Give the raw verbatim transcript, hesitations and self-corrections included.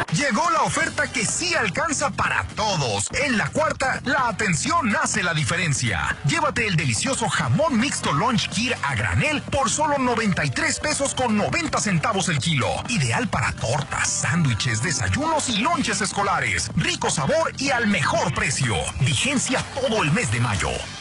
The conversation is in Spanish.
Llegó la oferta que sí alcanza para todos. En la cuarta, la atención hace la diferencia. Llévate el delicioso jamón mixto Lunch Kir a granel por solo noventa y tres pesos con noventa centavos el kilo. Ideal para tortas, sándwiches, desayunos y lonches escolares. Rico sabor y al mejor precio. Vigencia todo el mes de mayo.